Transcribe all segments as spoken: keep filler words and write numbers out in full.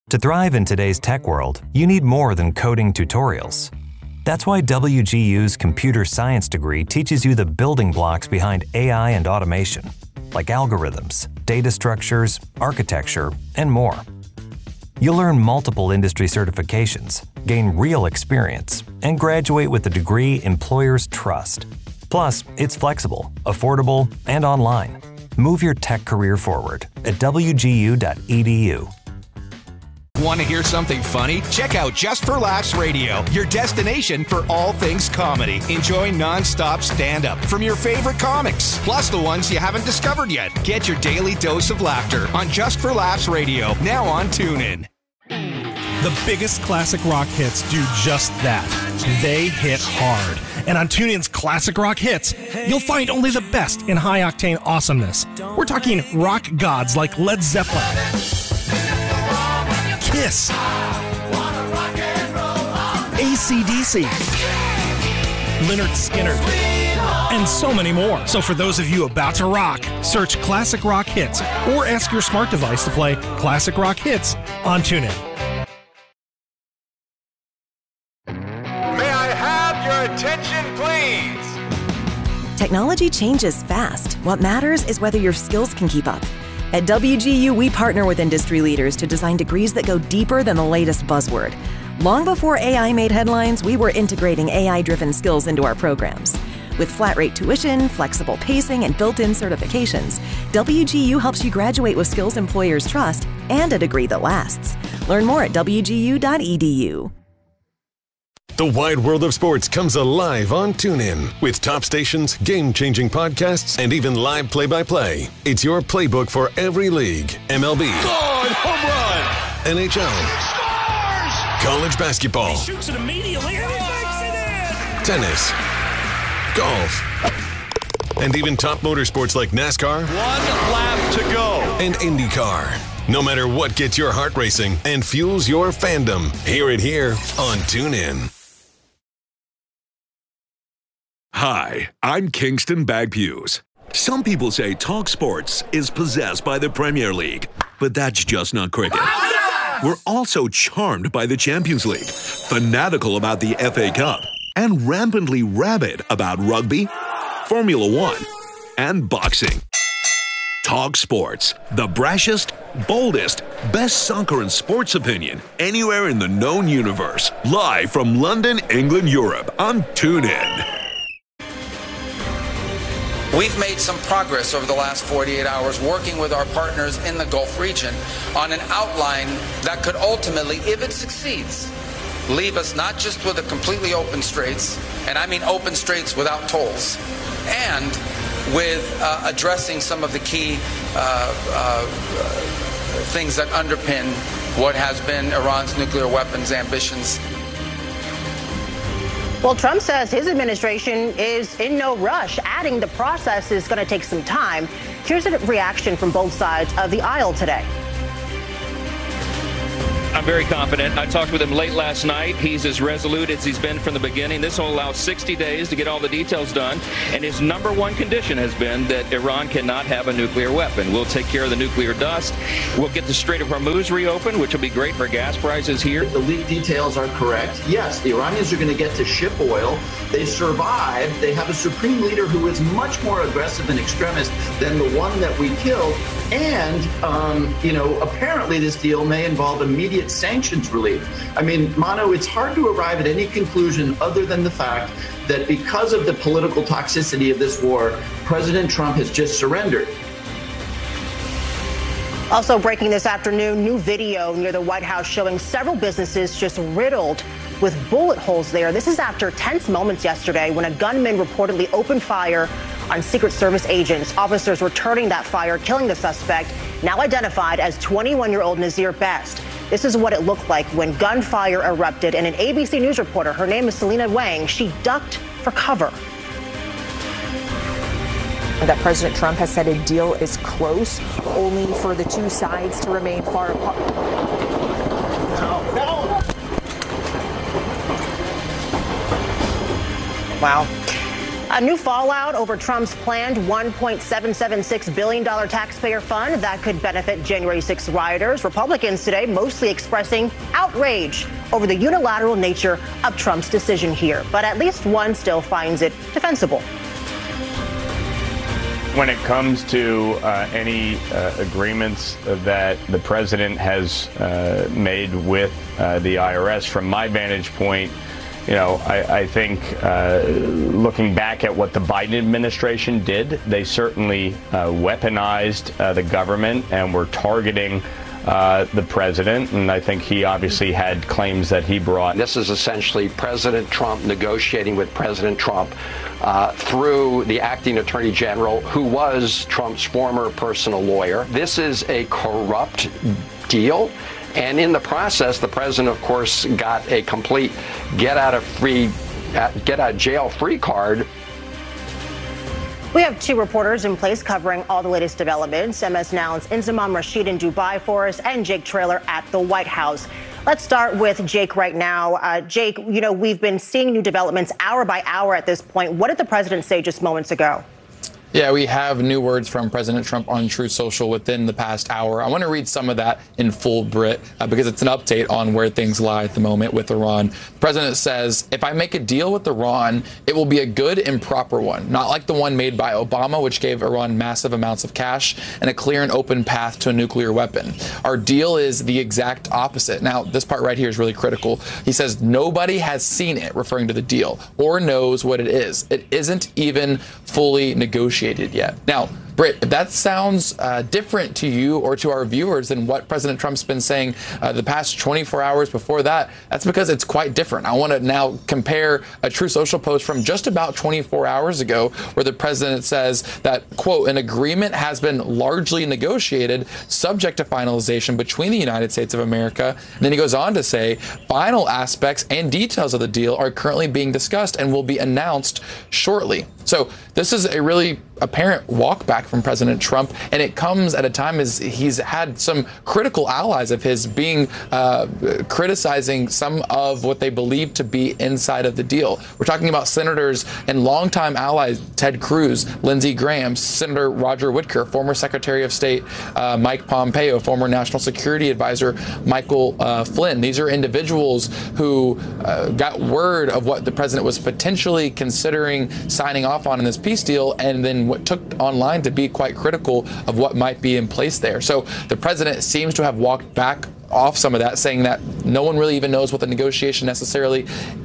To thrive in today's tech world, you need more than coding tutorials. That's why W G U's computer science degree teaches you the building blocks behind A I and automation, like algorithms, data structures, architecture, and more. You'll learn multiple industry certifications, gain real experience, and graduate with a degree employers trust. Plus, it's flexible, affordable, and online. Move your tech career forward at w g u dot e d u. Want to hear something funny? Check out Just for Laughs Radio, your destination for all things comedy. Enjoy non-stop stand-up from your favorite comics, plus the ones you haven't discovered yet. Get your daily dose of laughter on Just for Laughs Radio, now on TuneIn. The biggest classic rock hits do just that. They hit hard. And on TuneIn's Classic Rock Hits, you'll find only the best in high-octane awesomeness. We're talking rock gods like Led Zeppelin, Kiss, A C D C, Lynyrd Skynyrd, and so many more. So for those of you about to rock, search Classic Rock Hits or ask your smart device to play Classic Rock Hits on TuneIn. May I have your attention, please? Technology changes fast. What matters is whether your skills can keep up. At W G U, we partner with industry leaders to design degrees that go deeper than the latest buzzword. Long before A I made headlines, we were integrating A I-driven skills into our programs. With flat-rate tuition, flexible pacing, and built-in certifications, W G U helps you graduate with skills employers trust and a degree that lasts. Learn more at w g u dot e d u. The wide world of sports comes alive on TuneIn with top stations, game-changing podcasts, and even live play-by-play. It's your playbook for every league. M L B. Gone, home run. N H L. Scores! College basketball. He shoots it immediately and he makes it in. Tennis. Golf. And even top motorsports like NASCAR. One lap to go. And IndyCar. No matter what gets your heart racing and fuels your fandom, hear it here on TuneIn. Hi, I'm Kingston Bagpuse. Some people say Talk Sports is possessed by the Premier League, but that's just not cricket. We're also charmed by the Champions League, fanatical about the F A Cup, and rampantly rabid about rugby, Formula One, and boxing. Talk Sports, the brashest, boldest, best soccer and sports opinion anywhere in the known universe. Live from London, England, Europe on TuneIn. We've made some progress over the last forty-eight hours working with our partners in the Gulf region on an outline that could ultimately, if it succeeds, leave us not just with a completely open straits, and I mean open straits without tolls, and with uh, addressing some of the key uh, uh, things that underpin what has been Iran's nuclear weapons ambitions. Well, Trump says his administration is in no rush, adding the process is going to take some time. Here's a reaction from both sides of the aisle today. I'm very confident. I talked with him late last night. He's as resolute as he's been from the beginning. This will allow sixty days to get all the details done. And his number one condition has been that Iran cannot have a nuclear weapon. We'll take care of the nuclear dust. We'll get the Strait of Hormuz reopened, which will be great for gas prices here. The leak details are correct. Yes, the Iranians are going to get to ship oil. They survived. They have a supreme leader who is much more aggressive and extremist than the one that we killed. And, um, you know, apparently this deal may involve immediate sanctions relief. I mean, Mano, it's hard to arrive at any conclusion other than the fact that because of the political toxicity of this war, President Trump has just surrendered. Also breaking this afternoon, new video near the White House showing several businesses just riddled with bullet holes there. This is after tense moments yesterday when a gunman reportedly opened fire on Secret Service agents. Officers returning that fire, killing the suspect, now identified as twenty-one-year-old Nazir Best. This is what it looked like when gunfire erupted, and an A B C News reporter, her name is Selena Wang, she ducked for cover. That President Trump has said a deal is close, only for the two sides to remain far apart. No, no. Wow. A new fallout over Trump's planned one point seven seven six billion dollars taxpayer fund that could benefit January sixth rioters. Republicans today mostly expressing outrage over the unilateral nature of Trump's decision here. But at least one still finds it defensible. When it comes to uh, any uh, agreements that the president has uh, made with uh, the I R S, from my vantage point, you know, I, I think uh, looking back at what the Biden administration did, they certainly uh, weaponized uh, the government and were targeting Uh, the president, and I think he obviously had claims that he brought. This is essentially President Trump negotiating with President Trump uh, through the acting attorney general, who was Trump's former personal lawyer. This is a corrupt deal. And in the process, the president, of course, got a complete get out of free, get out of jail free card. We have two reporters in place covering all the latest developments. M S Now's Inzamam Rashid in Dubai for us, and Jake Traylor at the White House. Let's start with Jake right now. Uh, Jake, you know, we've been seeing new developments hour by hour at this point. What did the president say just moments ago? Yeah, we have new words from President Trump on Truth Social within the past hour. I want to read some of that in full, Britt, uh, because it's an update on where things lie at the moment with Iran. The president says, if I make a deal with Iran, it will be a good and proper one, not like the one made by Obama, which gave Iran massive amounts of cash and a clear and open path to a nuclear weapon. Our deal is the exact opposite. Now, this part right here is really critical. He says nobody has seen it, referring to the deal, or knows what it is. It isn't even fully negotiated yet. Now, Britt, if that sounds uh, different to you or to our viewers than what President Trump's been saying uh, the past twenty-four hours before that, that's because it's quite different. I want to now compare a Truth Social post from just about twenty-four hours ago where the president says that, quote, an agreement has been largely negotiated subject to finalization between the United States of America. And then he goes on to say final aspects and details of the deal are currently being discussed and will be announced shortly. So this is a really apparent walk back from President Trump, and it comes at a time as he's had some critical allies of his being uh, criticizing some of what they believe to be inside of the deal. We're talking about senators and longtime allies Ted Cruz, Lindsey Graham, Senator Roger Wicker, former Secretary of State uh, Mike Pompeo, former National Security Advisor Michael uh, Flynn. These are individuals who uh, got word of what the president was potentially considering signing off on in this peace deal, and then what took online to be quite critical of what might be in place there. So the president seems to have walked back off some of that, saying that no one really even knows what the negotiation necessarily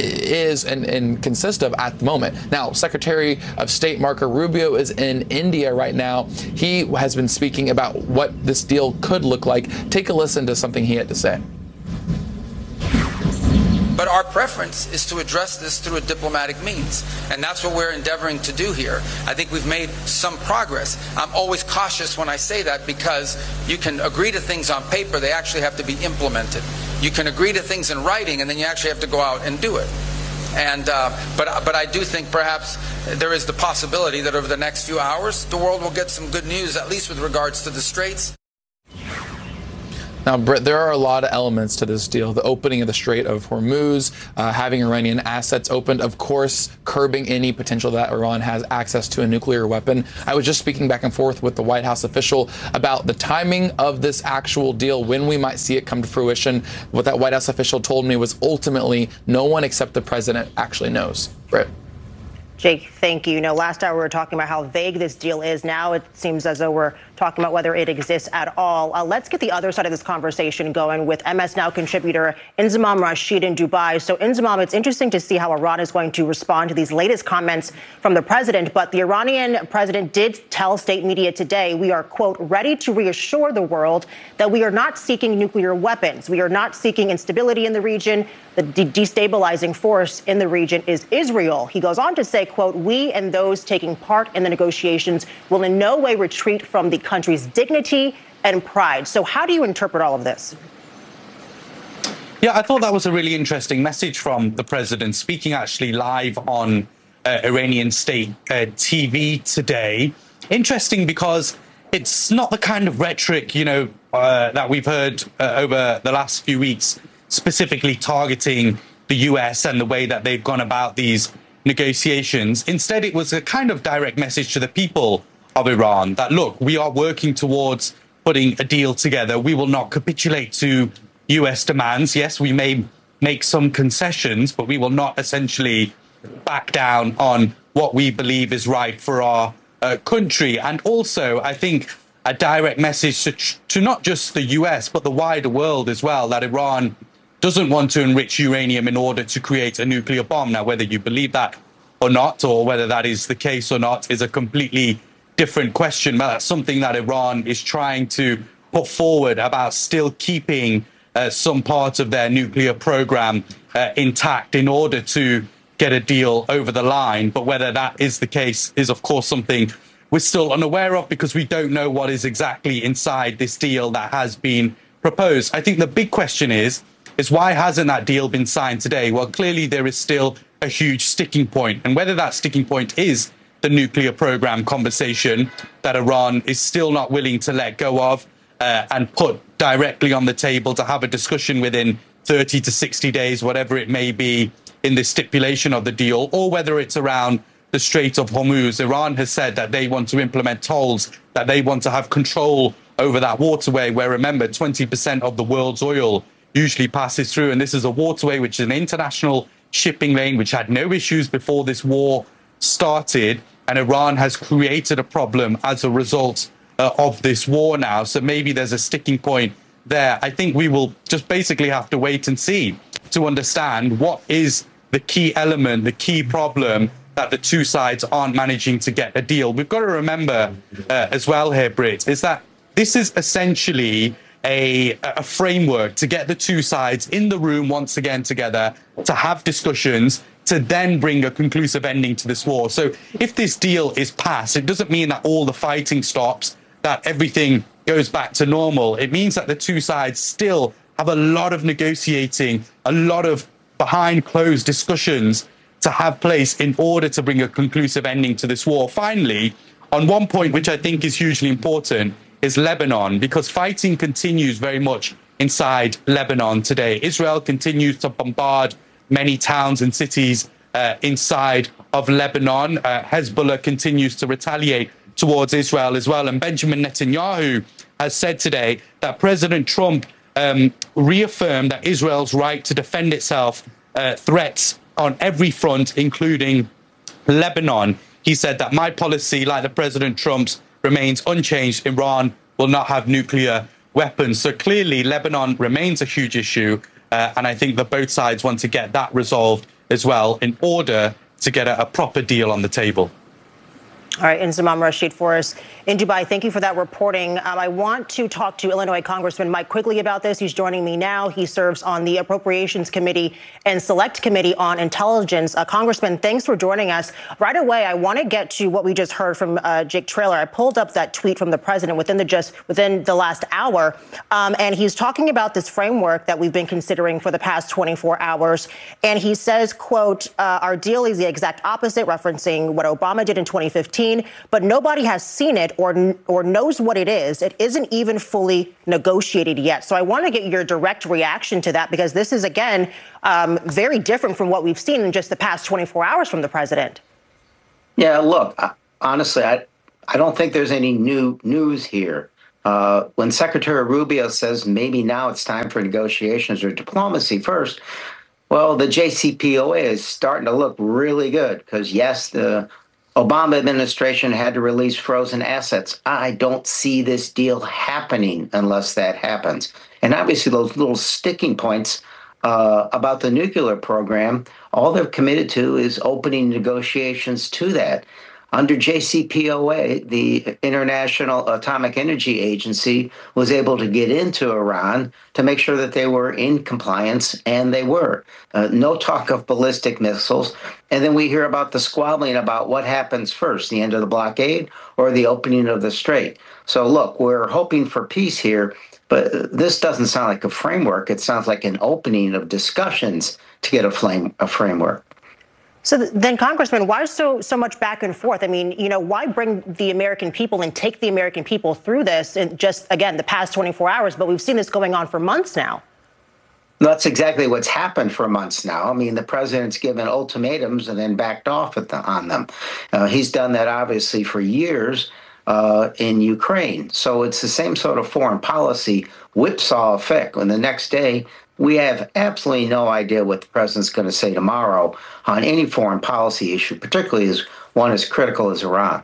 is and, and consists of at the moment. Now, Secretary of State Marco Rubio is in India right now. He has been speaking about what this deal could look like. Take a listen to something he had to say. But our preference is to address this through a diplomatic means, and that's what we're endeavoring to do here. I think we've made some progress. I'm always cautious when I say that because you can agree to things on paper, they actually have to be implemented. You can agree to things in writing, and then you actually have to go out and do it. And uh, but but I do think perhaps there is the possibility that over the next few hours, the world will get some good news, at least with regards to the Straits. Now, Britt, there are a lot of elements to this deal. The opening of the Strait of Hormuz, uh, having Iranian assets opened, of course, curbing any potential that Iran has access to a nuclear weapon. I was just speaking back and forth with the White House official about the timing of this actual deal, when we might see it come to fruition. What that White House official told me was ultimately no one except the president actually knows. Britt. Jake, thank you. You know, last hour we were talking about how vague this deal is. Now it seems as though we're talking about whether it exists at all. Uh, let's get the other side of this conversation going with M S Now contributor Inzamam Rashid in Dubai. So, Inzamam, it's interesting to see how Iran is going to respond to these latest comments from the president. But the Iranian president did tell state media today, we are, quote, ready to reassure the world that we are not seeking nuclear weapons. We are not seeking instability in the region. The de- destabilizing force in the region is Israel. He goes on to say, quote, we and those taking part in the negotiations will in no way retreat from the country's dignity and pride. So how do you interpret all of this? Yeah, I thought that was a really interesting message from the president, speaking actually live on uh, Iranian state uh, T V today. Interesting because it's not the kind of rhetoric, you know, uh, that we've heard uh, over the last few weeks, specifically targeting the U S and the way that they've gone about these negotiations. Instead, it was a kind of direct message to the people of Iran that, look, we are working towards putting a deal together. We will not capitulate to U S demands. Yes, we may make some concessions, but we will not essentially back down on what we believe is right for our uh, country. And also, I think a direct message to, to not just the U S, but the wider world as well, that Iran doesn't want to enrich uranium in order to create a nuclear bomb. Now, whether you believe that or not, or whether that is the case or not, is a completely different question. But that's something that Iran is trying to put forward about still keeping uh, some part of their nuclear program uh, intact in order to get a deal over the line. But whether that is the case is, of course, something we're still unaware of, because we don't know what is exactly inside this deal that has been proposed. I think the big question is, is why hasn't that deal been signed today? Well, clearly there is still a huge sticking point. And whether that sticking point is the nuclear program conversation that Iran is still not willing to let go of uh, and put directly on the table to have a discussion within thirty to sixty days, whatever it may be, in the stipulation of the deal, or whether it's around the Strait of Hormuz. Iran has said that they want to implement tolls, that they want to have control over that waterway where, remember, twenty percent of the world's oil usually passes through. And this is a waterway which is an international shipping lane, which had no issues before this war started. And Iran has created a problem as a result uh, of this war now. So maybe there's a sticking point there. I think we will just basically have to wait and see to understand what is the key element, the key problem that the two sides aren't managing to get a deal. We've got to remember uh, as well here, Britt, is that this is essentially a, a framework to get the two sides in the room once again together, to have discussions, to then bring a conclusive ending to this war. So if this deal is passed, it doesn't mean that all the fighting stops, that everything goes back to normal. It means that the two sides still have a lot of negotiating, a lot of behind closed discussions to have place in order to bring a conclusive ending to this war. Finally, on one point which I think is hugely important, is Lebanon, because fighting continues very much inside Lebanon today. Israel continues to bombard many towns and cities uh, inside of Lebanon. Uh, Hezbollah continues to retaliate towards Israel as well. And Benjamin Netanyahu has said today that President Trump um, reaffirmed that Israel's right to defend itself uh, threats on every front, including Lebanon. He said that my policy, like the President Trump's, remains unchanged. Iran will not have nuclear weapons. So clearly, Lebanon remains a huge issue. Uh, and I think that both sides want to get that resolved as well in order to get a, a proper deal on the table. All right, Inzamam Rashid for us in Dubai. Thank you for that reporting. Um, I want to talk to Illinois Congressman Mike Quigley about this. He's joining me now. He serves on the Appropriations Committee and Select Committee on Intelligence. Uh, Congressman, thanks for joining us. Right away, I want to get to what we just heard from uh, Jake Traylor. I pulled up that tweet from the president within the just within the last hour, um, and he's talking about this framework that we've been considering for the past twenty-four hours. And he says, "quote uh, Our deal is the exact opposite," referencing what Obama did in twenty fifteen. But nobody has seen it or or knows what it is. It isn't even fully negotiated yet. So I want to get your direct reaction to that, because this is, again, um, very different from what we've seen in just the past twenty-four hours from the president. Yeah, look, honestly, I, I don't think there's any new news here. Uh, when Secretary Rubio says maybe now it's time for negotiations or diplomacy first, well, the J C P O A is starting to look really good because, yes, the Obama administration had to release frozen assets. I don't see this deal happening unless that happens. And obviously those little sticking points uh, about the nuclear program, all they're committed to is opening negotiations to that. Under J C P O A, the International Atomic Energy Agency was able to get into Iran to make sure that they were in compliance, and they were. Uh, no talk of ballistic missiles. And then we hear about the squabbling about what happens first, the end of the blockade or the opening of the strait. So, look, we're hoping for peace here, but this doesn't sound like a framework. It sounds like an opening of discussions to get a, flame, a framework. So then, Congressman, why so so much back and forth? I mean, you know, why bring the American people and take the American people through this in just, again, the past twenty-four hours? But we've seen this going on for months now. That's exactly what's happened for months now. I mean, the president's given ultimatums and then backed off at the, on them. Uh, he's done that obviously for years uh, in Ukraine. So it's the same sort of foreign policy whipsaw effect. When the next day, we have absolutely no idea what the president's going to say tomorrow on any foreign policy issue, particularly as one as critical as Iran.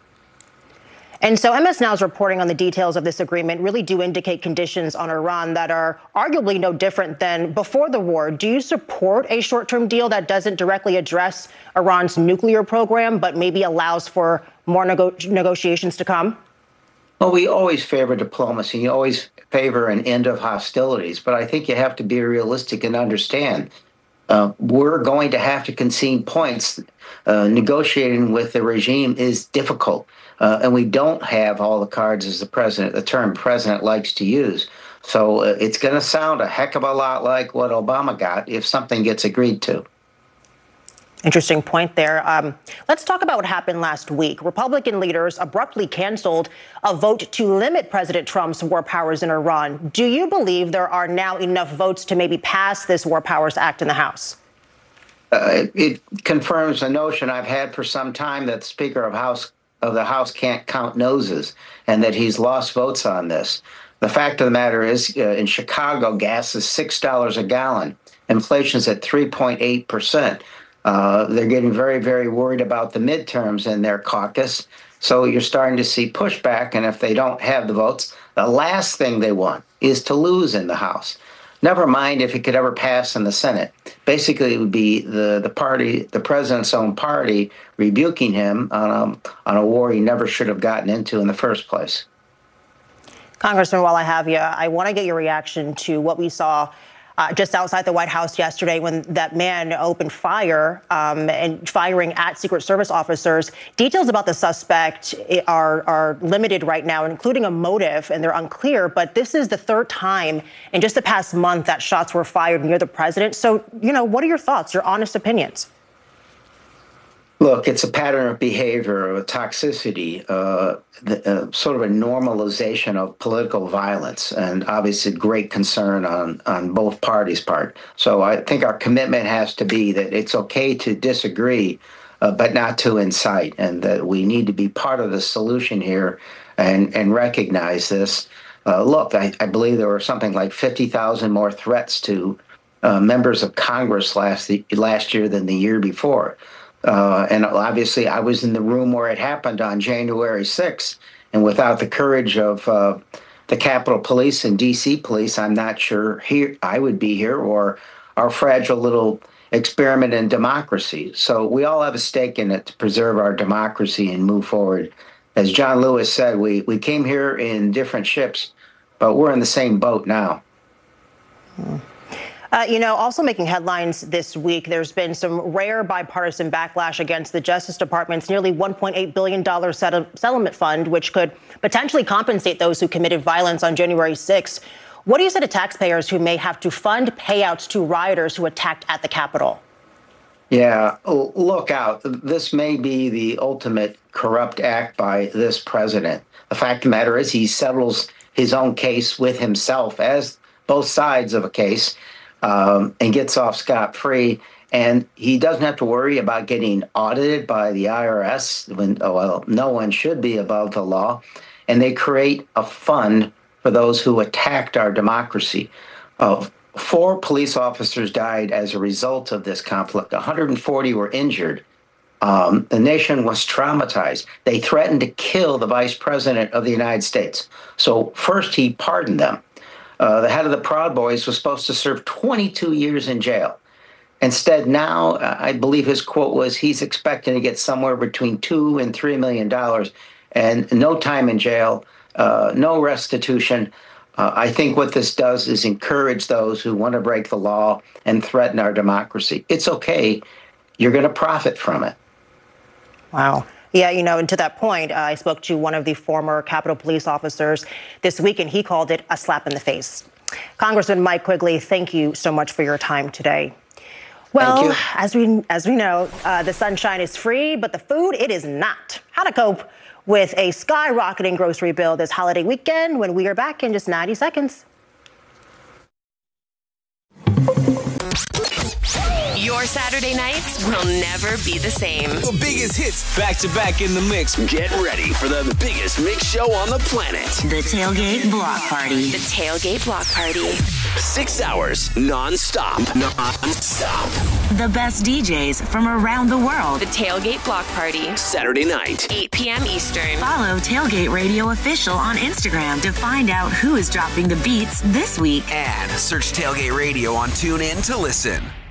And so M S Now's reporting on the details of this agreement really do indicate conditions on Iran that are arguably no different than before the war. Do you support a short-term deal that doesn't directly address Iran's nuclear program, but maybe allows for more nego- negotiations to come? Well, we always favor diplomacy. You always favor an end of hostilities. But I think you have to be realistic and understand uh, we're going to have to concede points. Uh, negotiating with the regime is difficult. Uh, and we don't have all the cards, as the president, the term president likes to use. So uh, it's going to sound a heck of a lot like what Obama got if something gets agreed to. Interesting point there. Um, let's talk about what happened last week. Republican leaders abruptly canceled a vote to limit President Trump's war powers in Iran. Do you believe there are now enough votes to maybe pass this War Powers Act in the House? Uh, it, it confirms a notion I've had for some time that the Speaker of House of the House can't count noses and that he's lost votes on this. The fact of the matter is, uh, in Chicago, gas is six dollars a gallon. Inflation's at three point eight percent. Uh, they're getting very, very worried about the midterms in their caucus. So you're starting to see pushback. And if they don't have the votes, the last thing they want is to lose in the House. Never mind if it could ever pass in the Senate. Basically, it would be the, the party, the president's own party, rebuking him on a, on a war he never should have gotten into in the first place. Congressman, while I have you, I want to get your reaction to what we saw uh, just outside the White House yesterday when that man opened fire um, and firing at Secret Service officers. Details about the suspect are, are limited right now, including a motive, and they're unclear. But this is the third time in just the past month that shots were fired near the president. So, you know, what are your thoughts, your honest opinions? Look, it's a pattern of behavior, of a toxicity, uh, the, uh, sort of a normalization of political violence, and obviously great concern on, on both parties' part. So I think our commitment has to be that it's okay to disagree, uh, but not to incite, and that we need to be part of the solution here and, and recognize this. Uh, look, I, I believe there were something like fifty thousand more threats to uh, members of Congress last, the, last year than the year before. Uh, and obviously, I was in the room where it happened on January sixth. And without the courage of uh, the Capitol Police and D C Police, I'm not sure here I would be here or our fragile little experiment in democracy. So we all have a stake in it to preserve our democracy and move forward. As John Lewis said, we, we came here in different ships, but we're in the same boat now. Hmm. Uh, you know, also making headlines this week, there's been some rare bipartisan backlash against the Justice Department's nearly one point eight billion dollars settle- settlement fund, which could potentially compensate those who committed violence on January sixth. What do you say to taxpayers who may have to fund payouts to rioters who attacked at the Capitol? Yeah, look out. This may be the ultimate corrupt act by this president. The fact of the matter is he settles his own case with himself as both sides of a case. Um, and gets off scot-free, and he doesn't have to worry about getting audited by the I R S when, oh, well, no one should be above the law. And they create a fund for those who attacked our democracy. Uh, four police officers died as a result of this conflict. one hundred forty were injured. Um, the nation was traumatized. They threatened to kill the vice president of the United States. So first he pardoned them. Uh, the head of the Proud Boys was supposed to serve twenty-two years in jail. Instead, now, uh, I believe his quote was he's expecting to get somewhere between two and three million dollars, and no time in jail, uh, no restitution. Uh, I think what this does is encourage those who want to break the law and threaten our democracy. It's okay. You're going to profit from it. Wow. Yeah, you know, and to that point, uh, I spoke to one of the former Capitol Police officers this week, and he called it a slap in the face. Congressman Mike Quigley, thank you so much for your time today. Well, as we as we know, uh, the sunshine is free, but the food, it is not. How to cope with a skyrocketing grocery bill this holiday weekend when we are back in just ninety seconds. Your Saturday nights will never be the same. The biggest hits back to back in the mix. Get ready for the biggest mix show on the planet. The Tailgate Block Party. The Tailgate Block Party. Six hours non-stop. Non-stop. The best D Js from around the world. The Tailgate Block Party. Saturday night. eight p.m. Eastern. Follow Tailgate Radio Official on Instagram to find out who is dropping the beats this week. And search Tailgate Radio on TuneIn to listen.